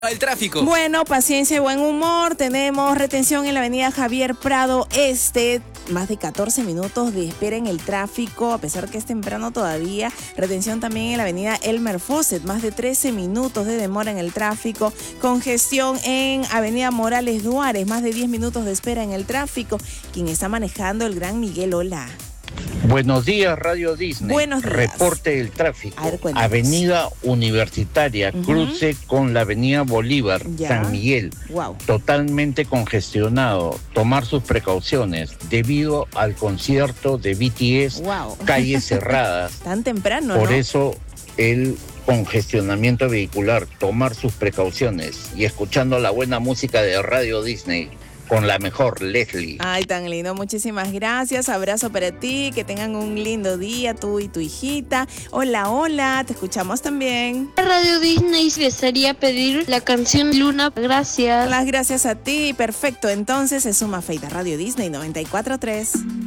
El tráfico. Bueno, paciencia y buen humor. Tenemos retención en la avenida Javier Prado Este. Más de 14 minutos de espera en el tráfico, a pesar que es temprano todavía. Retención también en la avenida Elmer Fawcett. Más de 13 minutos de demora en el tráfico. Congestión en avenida Morales Duárez. Más de 10 minutos de espera en el tráfico. Quien está manejando el Gran Miguel, hola. Buenos días, Radio Disney. Buenos días. Reporte del tráfico. A ver, cuéntanos. Avenida Universitaria, cruce con la Avenida Bolívar, Ya. San Miguel. Wow. Totalmente congestionado. Tomar sus precauciones debido al concierto de BTS. Wow. Calles cerradas. Tan temprano, Por ¿no? eso el congestionamiento vehicular. Tomar sus precauciones. Y escuchando la buena música de Radio Disney. Con la mejor, Leslie. Ay, tan lindo. Muchísimas gracias. Abrazo para ti. Que tengan un lindo día, tú y tu hijita. Hola, hola. Te escuchamos también. Radio Disney desearía pedir la canción Luna. Gracias. Las gracias a ti. Perfecto. Entonces se suma Feita Radio Disney 94.3.